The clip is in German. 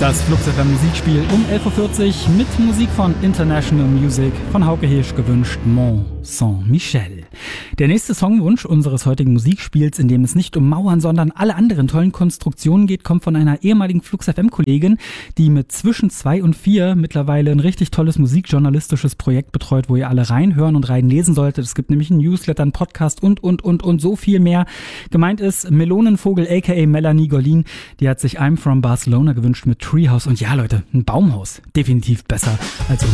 Das Flux FM Musikspiel um 11.40 Uhr mit Musik von International Music von Hauke Hirsch gewünscht Mont Saint-Michel. Der nächste Songwunsch unseres heutigen Musikspiels, in dem es nicht um Mauern, sondern alle anderen tollen Konstruktionen geht, kommt von einer ehemaligen Flux FM Kollegin, die mit zwischen 2 und 4 mittlerweile ein richtig tolles musikjournalistisches Projekt betreut, wo ihr alle reinhören und reinlesen solltet. Es gibt nämlich einen Newsletter, einen Podcast und so viel mehr. Gemeint ist Melonenvogel aka Melanie Golin, die hat sich I'm from Barcelona gewünscht mit Treehouse. Und ja Leute, ein Baumhaus, definitiv besser als